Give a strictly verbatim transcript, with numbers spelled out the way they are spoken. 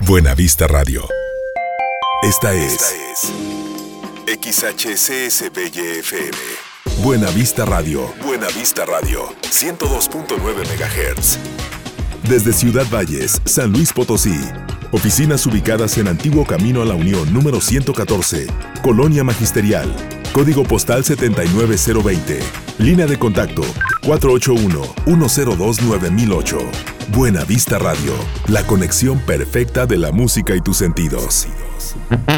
Buena Vista Radio. Esta es, Esta es X H C S B Y F M. Buena Vista Radio. Buena Vista Radio. ciento dos punto nueve megahertz. Desde Ciudad Valles, San Luis Potosí. Oficinas ubicadas en Antiguo Camino a la Unión número ciento catorce, Colonia Magisterial. Código postal setenta y nueve cero veinte. Línea de contacto cuatro ocho uno, uno cero dos, nueve mil ocho. Buena Vista Radio. La conexión perfecta de la música y tus sentidos.